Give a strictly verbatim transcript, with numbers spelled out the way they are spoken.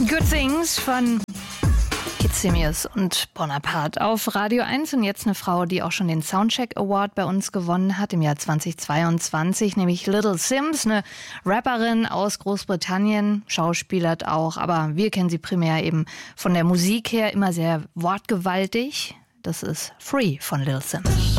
Good Things von Hitsemius und Bonaparte auf Radio eins. Und jetzt eine Frau, die auch schon den Soundcheck Award bei uns gewonnen hat im Jahr zweitausendzweiundzwanzig, nämlich Little Simz, eine Rapperin aus Großbritannien, schauspielert auch, aber wir kennen sie primär eben von der Musik her, immer sehr wortgewaltig. Das ist Free von Little Simz.